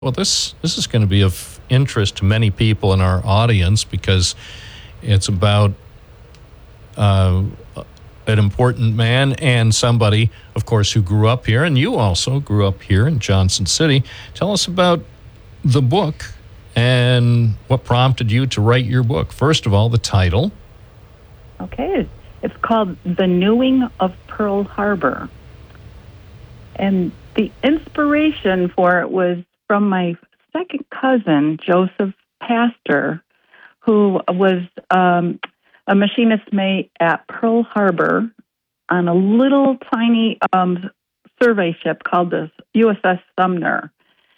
Well, this is going to be of interest to many people in our audience because it's about an important man and somebody, of course, who grew up here, and you also grew up here in Johnson City. Tell us about the book and what prompted you to write your book. First of all, the title. Okay, it's called The Newing of Pearl Harbor. And the inspiration for it was from my second cousin, Joseph Pastor, who was a machinist mate at Pearl Harbor on a little tiny survey ship called the USS Sumner.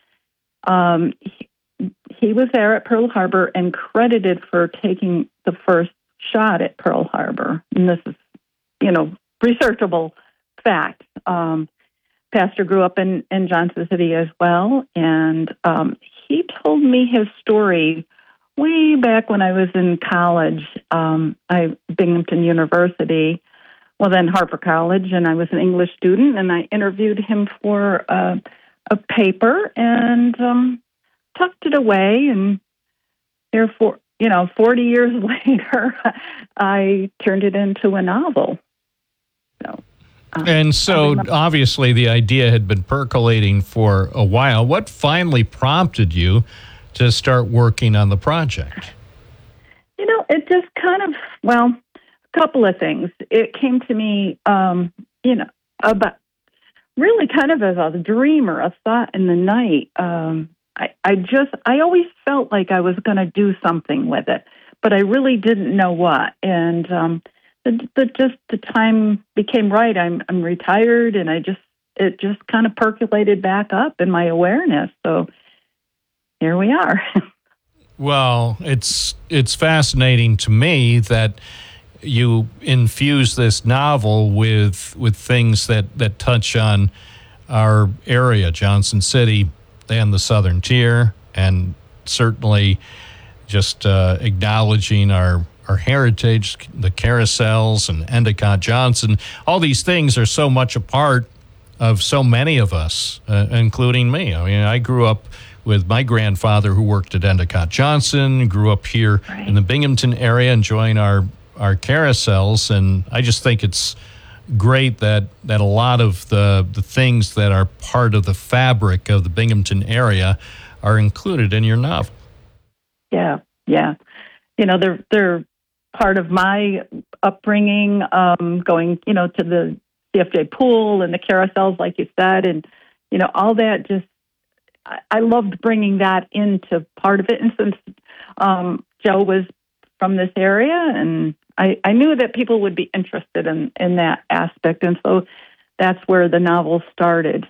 He was there at Pearl Harbor and credited for taking the first shot at Pearl Harbor. And this is, researchable fact. Pastor grew up in Johnson City as well, and he told me his story way back when I was in college. Binghamton University, well then Harper College, and I was an English student, and I interviewed him for a paper and tucked it away, and therefore, 40 years later, I turned it into a novel. So obviously the idea had been percolating for a while. What finally prompted you to start working on the project? It just a couple of things. It came to me, about really kind of as a dream or a thought in the night. I always felt like I was going to do something with it, but I really didn't know what. And the time became right. I'm retired, and it just kind of percolated back up in my awareness. So here we are. Well, it's fascinating to me that you infuse this novel with things that touch on our area, Johnson City, and the Southern Tier, and certainly just acknowledging our heritage, the carousels and Endicott Johnson. All these things are so much a part of so many of us, including me. I mean, I grew up with my grandfather who worked at Endicott Johnson, grew up here in the Binghamton area enjoying our carousels, and I just think it's great that a lot of the things that are part of the fabric of the Binghamton area are included in your novel. Yeah. They're part of my upbringing, going, to the CFJ pool and the carousels, like you said, and, all that. Just, I loved bringing that into part of it. And since Joe was from this area, and I knew that people would be interested in that aspect. And so that's where the novel started.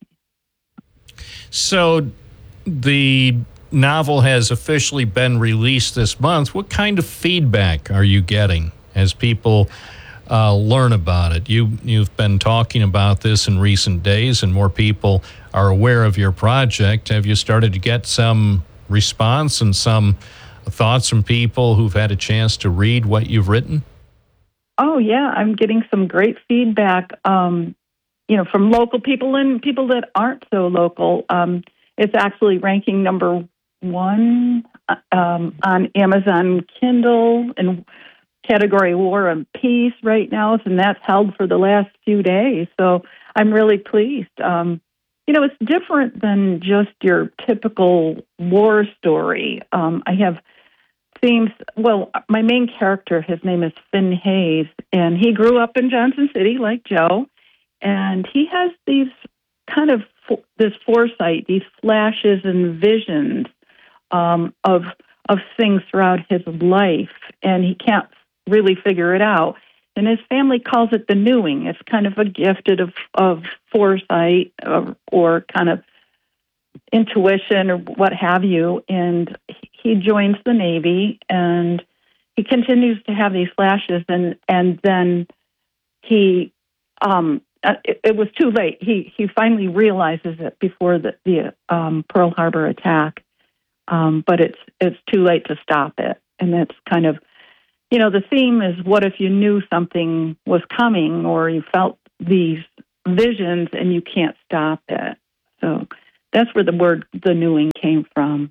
So the novel has officially been released this month. What kind of feedback are you getting as people learn about it? You've been talking about this in recent days, and more people are aware of your project. Have you started to get some response and some thoughts from people who've had a chance to read what you've written? Oh, yeah. I'm getting some great feedback, from local people and people that aren't so local. It's actually ranking number 1 on Amazon Kindle in category War and Peace right now, and that's held for the last few days. So I'm really pleased. It's different than just your typical war story. I have themes. Well, my main character, his name is Finn Hayes, and he grew up in Johnson City like Joe, and he has these kind of this foresight, these flashes and visions of things throughout his life, and he can't really figure it out. And his family calls it the newing. It's kind of a gift of foresight or kind of intuition or what have you. And he joins the Navy, and he continues to have these flashes. And then he, it was too late. He finally realizes it before the Pearl Harbor attack. But it's too late to stop it. And it's kind of, the theme is, what if you knew something was coming, or you felt these visions and you can't stop it? So that's where the word the newing came from.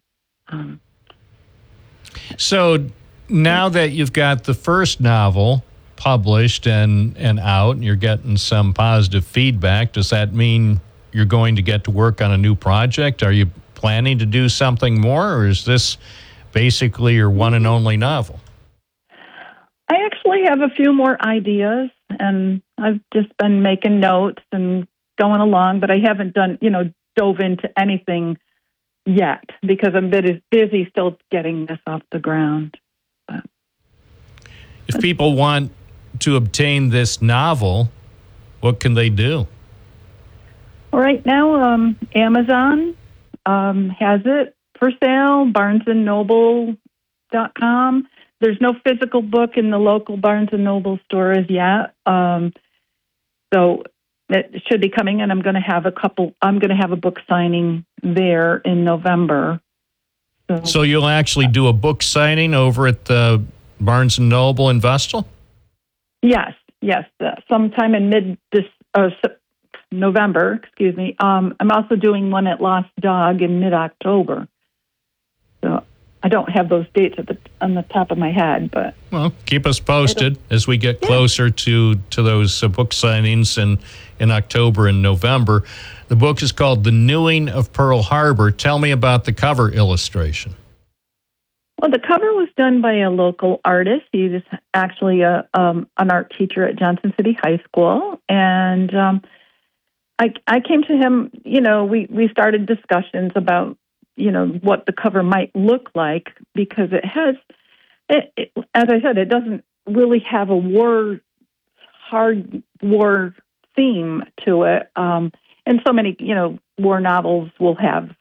So now that you've got the first novel published and out, and you're getting some positive feedback, does that mean you're going to get to work on a new project? Are you planning to do something more, or is this basically your one and only novel? I actually have a few more ideas, and I've just been making notes and going along, but I haven't dove into anything yet because I'm a bit busy still getting this off the ground. But if people want to obtain this novel, what can they do? Right now, Amazon has it for sale, BarnesandNoble.com. There's no physical book in the local Barnes & Noble stores yet. So it should be coming, and I'm going to have a book signing there in November. So you'll actually do a book signing over at the Barnes & Noble in Vestal? Yes. Sometime in November, excuse me. I'm also doing one at Lost Dog in mid-October. So I don't have those dates on the top of my head, but... Well, keep us posted as we get closer to those book signings in October and November. The book is called The Newing of Pearl Harbor. Tell me about the cover illustration. Well, the cover was done by a local artist. He's actually an art teacher at Johnson City High School, and I came to him. We started discussions about what the cover might look like, because it has, as I said, it doesn't really have a hard war theme to it, and so many war novels will have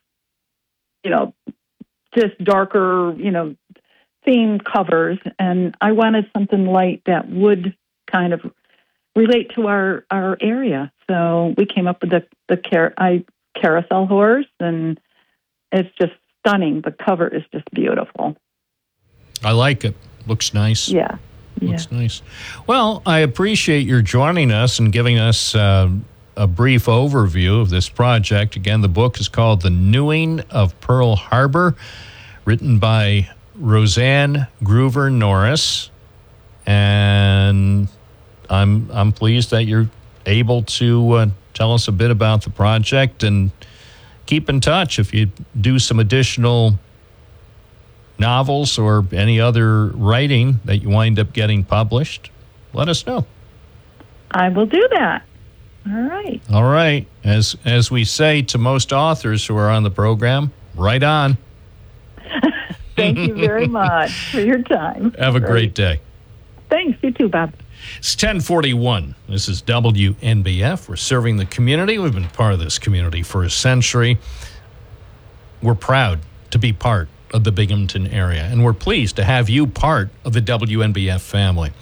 just darker, themed covers, and I wanted something light that would kind of relate to our area. So we came up with the carousel horse, and it's just stunning. The cover is just beautiful. I like it. Looks nice. Yeah. Looks nice. Well, I appreciate your joining us and giving us a brief overview of this project. Again, the book is called The Newing of Pearl Harbor, written by Roseanne Groover Norris, and I'm pleased that you're able to tell us a bit about the project, and keep in touch. If you do some additional novels or any other writing that you wind up getting published, let us know. I will do that. All right. As we say to most authors who are on the program, right on. Thank you very much for your time. Have a great day. Thanks. You too, Bob. It's 10:41. This is WNBF. We're serving the community. We've been part of this community for a century. We're proud to be part of the Binghamton area, and we're pleased to have you part of the WNBF family.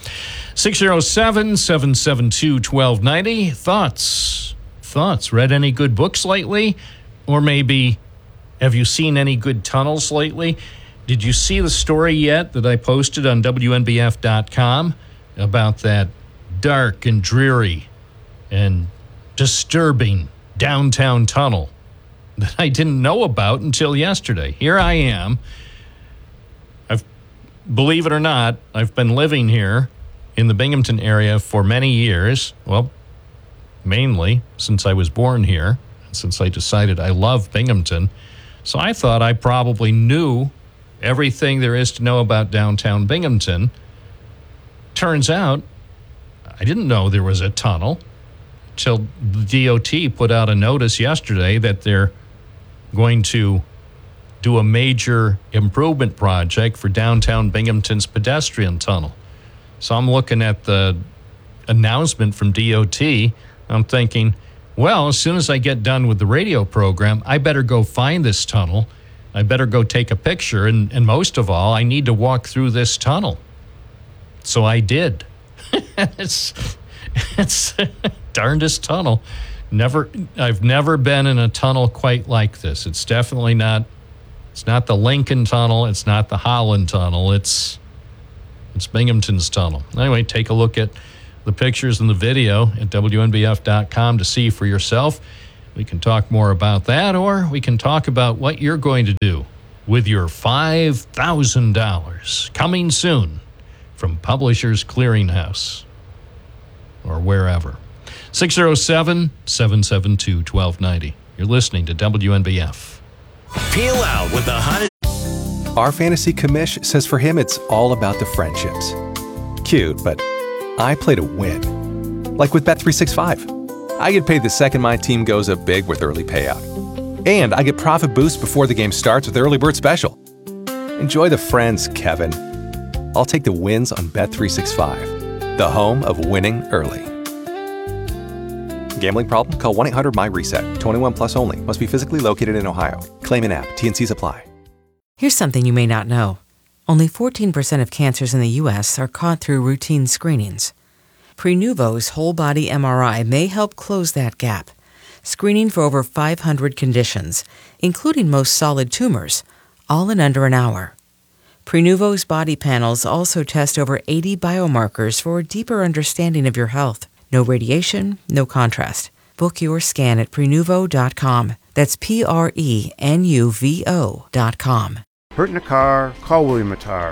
607-772-1290. Thoughts? Read any good books lately? Or maybe have you seen any good tunnels lately? Did you see the story yet that I posted on WNBF.com about that dark and dreary and disturbing downtown tunnel that I didn't know about until yesterday? Here I am. Believe it or not, I've been living here in the Binghamton area for many years. Well, mainly since I was born here, since I decided I love Binghamton. So I thought I probably knew everything there is to know about downtown Binghamton. Turns out I didn't know there was a tunnel until the DOT put out a notice yesterday that they're going to do a major improvement project for downtown Binghamton's pedestrian tunnel. So I'm looking at the announcement from DOT. I'm thinking, well, as soon as I get done with the radio program, I better go find this tunnel. I better go take a picture. And most of all, I need to walk through this tunnel. So I did. It's darndest tunnel. I've never been in a tunnel quite like this. It's definitely not. It's not the Lincoln Tunnel. It's not the Holland Tunnel. It's Binghamton's tunnel. Anyway, take a look at the pictures and the video at WNBF.com to see for yourself. We can talk more about that, or we can talk about what you're going to do with your $5,000 coming soon from Publishers Clearinghouse or wherever. 607-772-1290. You're listening to WNBF. Peel out with the hottest. Our fantasy commish says for him it's all about the friendships. Cute, but I play to win. Like with Bet365. I get paid the second my team goes up big with early payout. And I get profit boost before the game starts with Early Bird Special. Enjoy the friends, Kevin. I'll take the wins on Bet365, the home of winning early. Gambling problem? Call 1-800-MY-RESET. 21 plus only. Must be physically located in Ohio. Claim in app. T&Cs apply. Here's something you may not know. Only 14% of cancers in the U.S. are caught through routine screenings. Prenuvo's whole-body MRI may help close that gap, screening for over 500 conditions, including most solid tumors, all in under an hour. Prenuvo's body panels also test over 80 biomarkers for a deeper understanding of your health. No radiation, no contrast. Book your scan at Prenuvo.com. That's Prenuvo.com. Hurt in a car? Call William Mattar,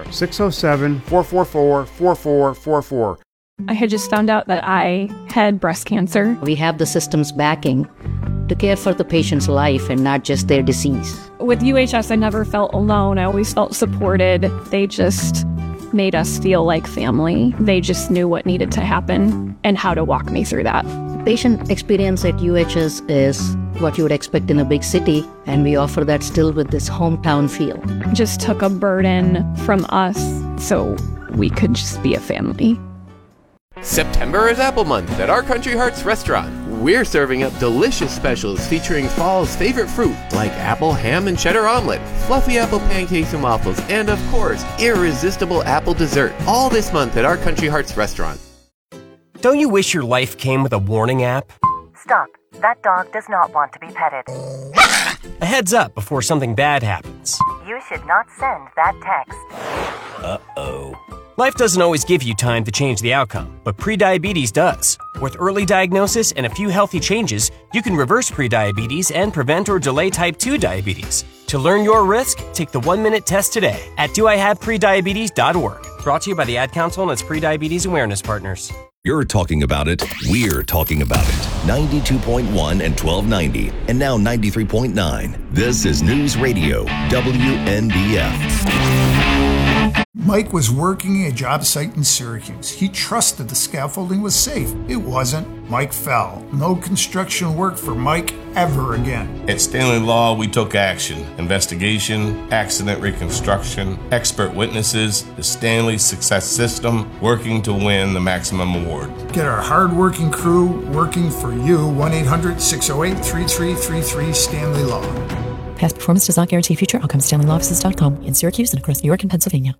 607-444-4444. I had just found out that I had breast cancer. We have the system's backing to care for the patient's life and not just their disease. With UHS, I never felt alone. I always felt supported. They just made us feel like family. They just knew what needed to happen and how to walk me through that. Patient experience at UHS is what you would expect in a big city, and we offer that still with this hometown feel. Just took a burden from us so we could just be a family. September is Apple Month at Our Country Hearts restaurant. We're serving up delicious specials featuring fall's favorite fruit like apple ham and cheddar omelet, fluffy apple pancakes and waffles, and of course, irresistible apple dessert. All this month at Our Country Hearts restaurant. Don't you wish your life came with a warning app? Stop. That dog does not want to be petted. A heads up before something bad happens. You should not send that text. Uh-oh. Life doesn't always give you time to change the outcome, but prediabetes does. With early diagnosis and a few healthy changes, you can reverse prediabetes and prevent or delay type 2 diabetes. To learn your risk, take the 1-minute test today at doihaveprediabetes.org. Brought to you by the Ad Council and its Prediabetes Awareness Partners. You're talking about it. We're talking about it. 92.1 and 1290, and now 93.9. This is News Radio, WNBF. Mike was working a job site in Syracuse. He trusted the scaffolding was safe. It wasn't. Mike fell. No construction work for Mike ever again. At Stanley Law, we took action. Investigation, accident reconstruction, expert witnesses, the Stanley Success System, working to win the maximum award. Get our hard-working crew working for you. 1-800-608-3333 Stanley Law. Past performance does not guarantee future outcomes. StanleyLawOffices.com in Syracuse and across New York and Pennsylvania.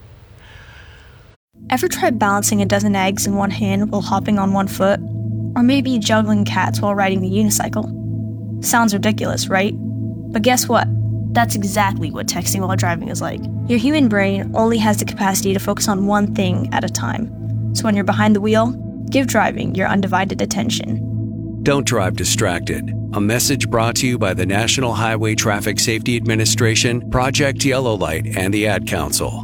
Ever tried balancing a dozen eggs in one hand while hopping on one foot? Or maybe juggling cats while riding the unicycle? Sounds ridiculous, right? But guess what? That's exactly what texting while driving is like. Your human brain only has the capacity to focus on one thing at a time. So when you're behind the wheel, give driving your undivided attention. Don't drive distracted. A message brought to you by the National Highway Traffic Safety Administration, Project Yellow Light, and the Ad Council.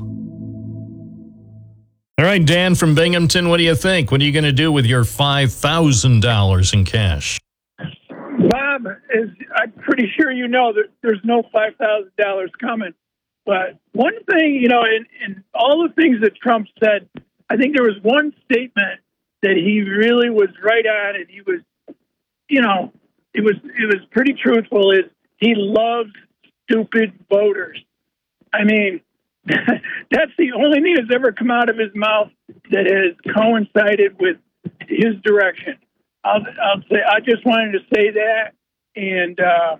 All right, Dan from Binghamton, what do you think? What are you going to do with your $5,000 in cash? Bob, I'm pretty sure you know that there's no $5,000 coming. But one thing, you know, in all the things that Trump said, I think there was one statement that he really was right on, and he was, you know, it was pretty truthful, is he loves stupid voters. I mean, that's the only thing that's ever come out of his mouth that has coincided with his direction. I'll say I just wanted to say that, and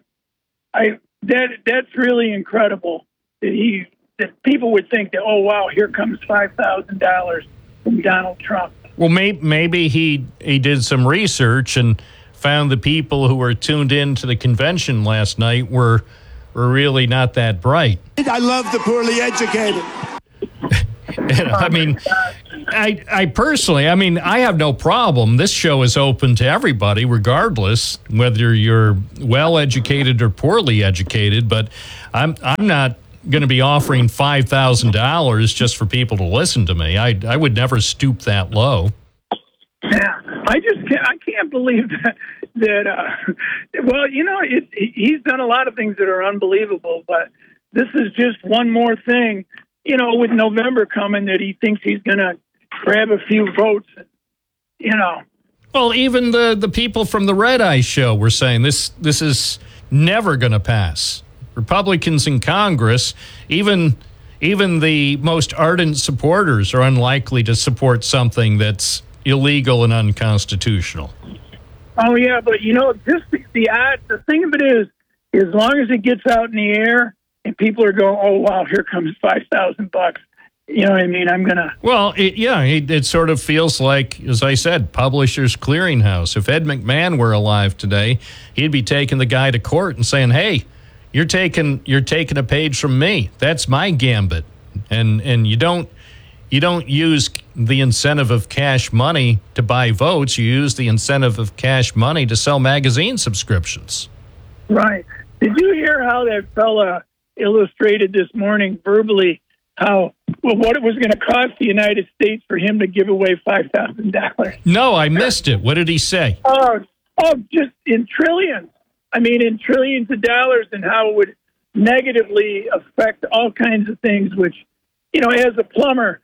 that's really incredible that people would think that, oh wow, here comes $5,000 from Donald Trump. Well, maybe he did some research and found the people who were tuned in to the convention last night were really not that bright. I love the poorly educated. I mean, I personally, I have no problem. This show is open to everybody, regardless whether you're well educated or poorly educated. But I'm not going to be offering $5,000 just for people to listen to me. I would never stoop that low. Yeah, I can't believe that. Well, he's done a lot of things that are unbelievable, but this is just one more thing. With November coming, that he thinks he's going to grab a few votes. Well, even the people from the Red Eye Show were saying this is never going to pass. Republicans in Congress, even the most ardent supporters, are unlikely to support something that's illegal and unconstitutional. Oh yeah, but just the odds. The thing of it is, as long as it gets out in the air and people are going, "Oh wow, here comes $5,000." You know what I mean? I'm gonna. Well, it sort of feels like, as I said, Publishers Clearinghouse. If Ed McMahon were alive today, he'd be taking the guy to court and saying, "Hey, you're taking a page from me. That's my gambit." And you don't use the incentive of cash money to buy votes. You use the incentive of cash money to sell magazine subscriptions. Right. Did you hear how that fella illustrated this morning verbally what it was going to cost the United States for him to give away $5,000? No, I missed it. What did he say? Oh, just in trillions. In trillions of dollars, and how it would negatively affect all kinds of things, which, as a plumber,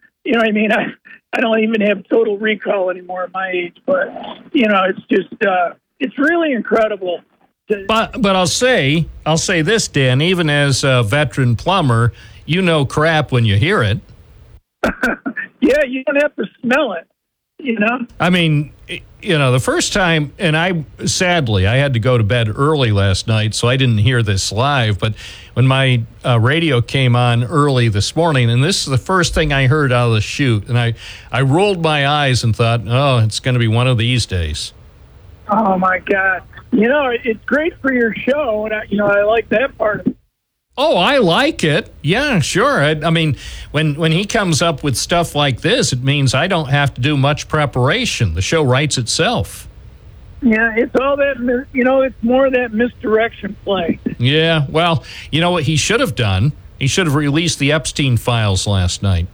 I don't even have total recall anymore at my age, but, it's just, it's really incredible. But I'll say this, Dan, even as a veteran plumber, crap when you hear it. Yeah, you don't have to smell it, the first time, and I had to go to bed early last night, so I didn't hear this live, but when my radio came on early this morning, and this is the first thing I heard out of the chute, and I rolled my eyes and thought, oh, it's going to be one of these days. Oh, my God. It's great for your show, and I like that part of it. Oh, I like it. Yeah, sure. When he comes up with stuff like this, it means I don't have to do much preparation. The show writes itself. Yeah, it's all that, it's more of that misdirection play. Yeah, well, you know what he should have done? He should have released the Epstein files last night.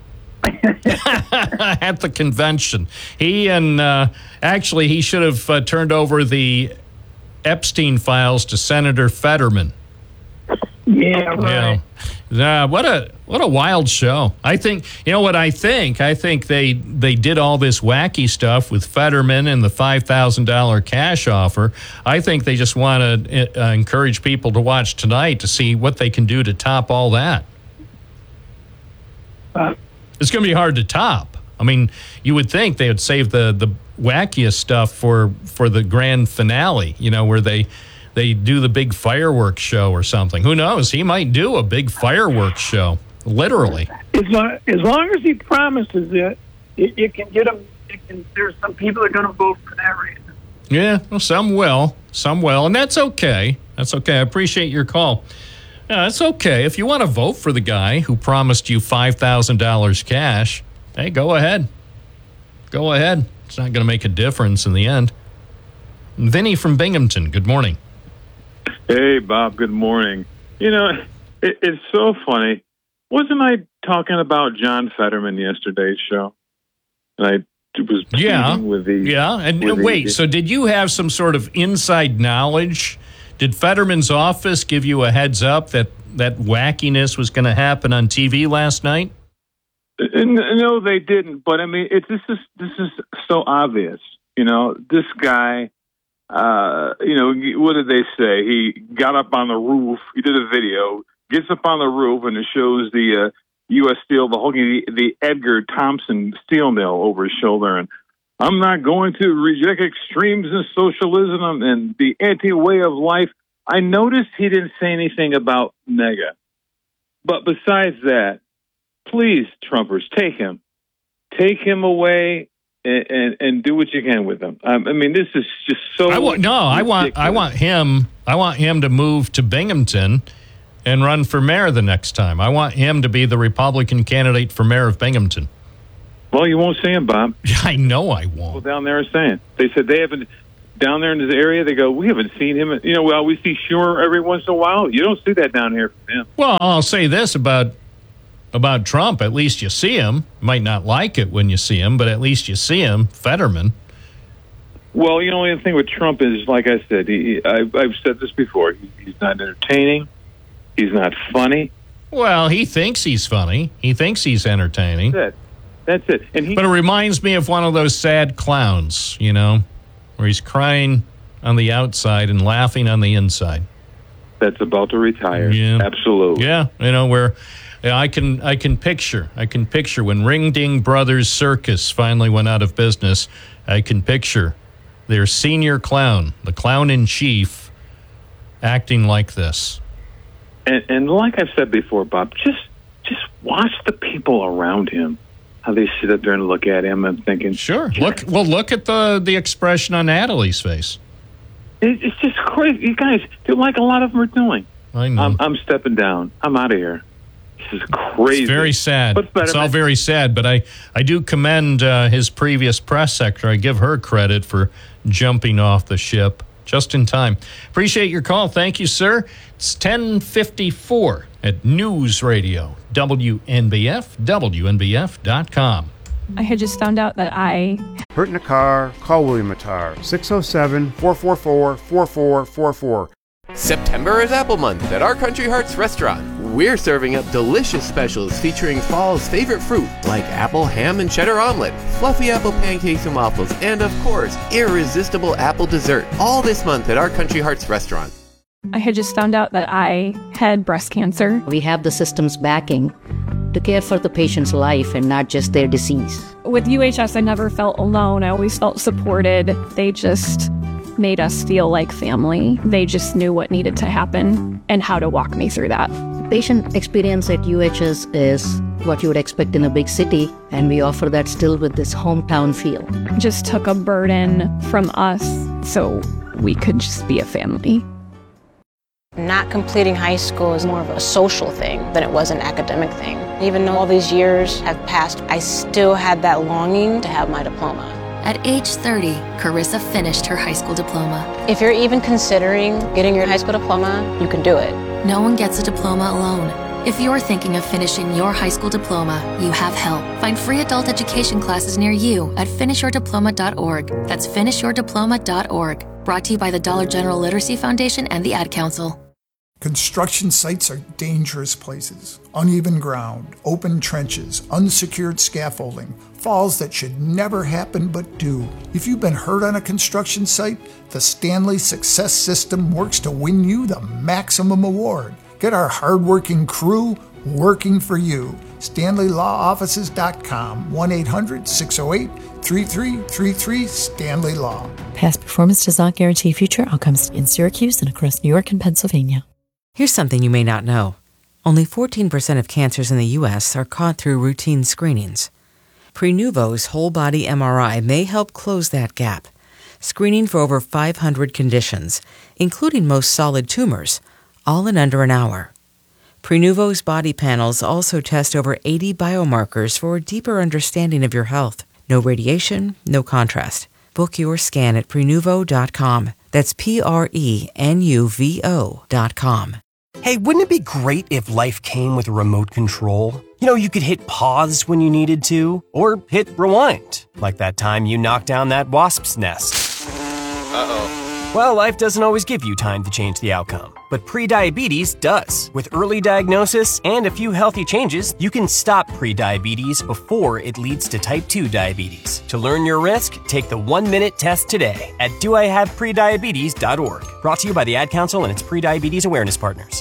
At the convention. He should have turned over the Epstein files to Senator Fetterman. Yeah, right. What a wild show. I think, I think they did all this wacky stuff with Fetterman and the $5,000 cash offer. I think they just want to encourage people to watch tonight to see what they can do to top all that. It's going to be hard to top. You would think they would save the wackiest stuff for the grand finale, where they do the big fireworks show or something. Who knows? He might do a big fireworks show, literally. As long as he promises it can get him. There's some people that are going to vote for that reason. Yeah, well, some will, and that's okay. That's okay. I appreciate your call. Yeah, it's okay. If you want to vote for the guy who promised you $5,000 cash, hey, go ahead. Go ahead. It's not going to make a difference in the end. Vinny from Binghamton, good morning. Hey, Bob, good morning. It's so funny. Wasn't I talking about John Fetterman yesterday's show? And I was with the... Yeah, and wait, so did you have some sort of inside knowledge? Did Fetterman's office give you a heads up that wackiness was going to happen on TV last night? No, they didn't. But this is so obvious. This guy. What did they say? He got up on the roof. He did a video. Gets up on the roof, and it shows the U.S. Steel, the Edgar Thompson steel mill over his shoulder. And I'm not going to reject extremes in socialism and the anti-way of life. I noticed he didn't say anything about NEGA. But besides that, please, Trumpers, take him. Take him away and do what you can with him. This is just so... I want him to move to Binghamton and run for mayor the next time. I want him to be the Republican candidate for mayor of Binghamton. Well, you won't see him, Bob. I know I won't. People down there are saying. They said they haven't, down there in this area, they go, we haven't seen him. You know, well, we see Schumer every once in a while. You don't see that down here from him. Well, I'll say this about Trump. At least you see him. Might not like it when you see him, but at least you see him. Fetterman. Well, you know, the thing with Trump is, like I said, I've said this before, he's not entertaining. He's not funny. Well, he thinks he's funny. He thinks he's entertaining. That's it. But it reminds me of one of those sad clowns, you know, where he's crying on the outside and laughing on the inside. That's about to retire. Yeah. Absolutely. Yeah, you know, where I can picture when Ring Ding Brothers Circus finally went out of business. I can picture their senior clown, the clown in chief, acting like this. And like I've said before, Bob, just watch the people around him, how they sit up there and look at him and thinking, sure. Look at the expression on Natalie's face. It's just crazy. You guys, like a lot of them are doing. I know. I'm stepping down. I'm out of here. This is crazy. It's very sad. It's all very sad, but I do commend his previous press secretary. I give her credit for jumping off the ship just in time. Appreciate your call. Thank you, sir. It's 10:54 at News Radio, WNBF, WNBF.com. I had just found out that I... Hurt in a car, call William Matar, 607-444-4444. September is Apple Month at Our Country Hearts Restaurant. We're serving up delicious specials featuring fall's favorite fruit, like apple ham and cheddar omelet, fluffy apple pancakes and waffles, and of course, irresistible apple dessert. All this month at Our Country Hearts Restaurant. I had just found out that I had breast cancer. We have the system's backing to care for the patient's life and not just their disease. With UHS, I never felt alone. I always felt supported. They just made us feel like family. They just knew what needed to happen and how to walk me through that. Patient experience at UHS is what you would expect in a big city, and we offer that still with this hometown feel. Just took a burden from us so we could just be a family. Not completing high school is more of a social thing than it was an academic thing. Even though all these years have passed, I still had that longing to have my diploma. At age 30, Carissa finished her high school diploma. If you're even considering getting your high school diploma, you can do it. No one gets a diploma alone. If you're thinking of finishing your high school diploma, you have help. Find free adult education classes near you at finishyourdiploma.org. That's finishyourdiploma.org. Brought to you by the Dollar General Literacy Foundation and the Ad Council. Construction sites are dangerous places. Uneven ground, open trenches, unsecured scaffolding, falls that should never happen but do. If you've been hurt on a construction site, the Stanley Success System works to win you the maximum award. Get our hardworking crew working for you. StanleyLawOffices.com, 1-800-608-3333, Stanley Law. Past performance does not guarantee future outcomes in Syracuse and across New York and Pennsylvania. Here's something you may not know. Only 14% of cancers in the U.S. are caught through routine screenings. Prenuvo's whole-body MRI may help close that gap, screening for over 500 conditions, including most solid tumors, all in under an hour. Prenuvo's body panels also test over 80 biomarkers for a deeper understanding of your health. No radiation, no contrast. Book your scan at Prenuvo.com. That's Prenuvo.com. Hey, wouldn't it be great if life came with a remote control? You know, you could hit pause when you needed to, or hit rewind, like that time you knocked down that wasp's nest. Uh-oh. Well, life doesn't always give you time to change the outcome, but prediabetes does. With early diagnosis and a few healthy changes, you can stop prediabetes before it leads to type 2 diabetes. To learn your risk, take the 1-minute test today at doihaveprediabetes.org. Brought to you by the Ad Council and its prediabetes awareness partners.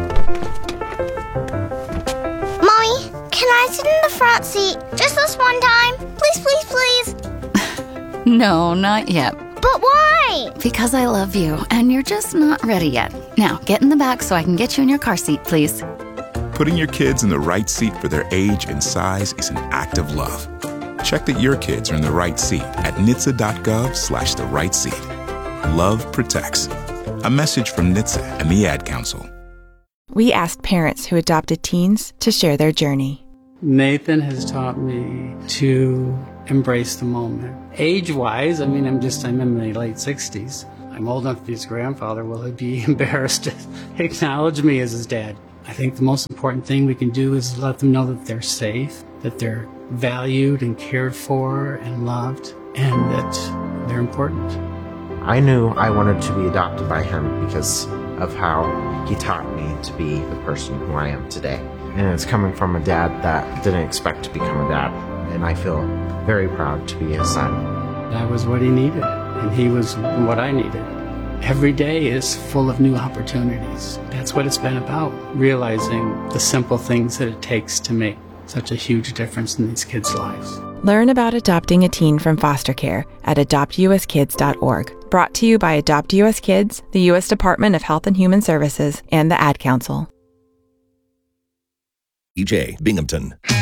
Mommy, can I sit in the front seat just this one time? Please, please, please. No, not yet. But why? Because I love you, and you're just not ready yet. Now, get in the back so I can get you in your car seat, please. Putting your kids in the right seat for their age and size is an act of love. Check that your kids are in the right seat at NHTSA.gov/the right seat. Love protects. A message from NHTSA and the Ad Council. We asked parents who adopted teens to share their journey. Nathan has taught me to embrace the moment. Age-wise, I'm in my late 60s. I'm old enough to be his grandfather. Will he be embarrassed to acknowledge me as his dad? I think the most important thing we can do is let them know that they're safe, that they're valued and cared for and loved, and that they're important. I knew I wanted to be adopted by him because of how he taught me to be the person who I am today. And it's coming from a dad that didn't expect to become a dad, and I feel very proud to be his son. I was what he needed, and he was what I needed. Every day is full of new opportunities. That's what it's been about, realizing the simple things that it takes to make such a huge difference in these kids' lives. Learn about adopting a teen from foster care at adoptuskids.org. Brought to you by Adopt US Kids, the U.S. Department of Health and Human Services, and the Ad Council. EJ Binghamton.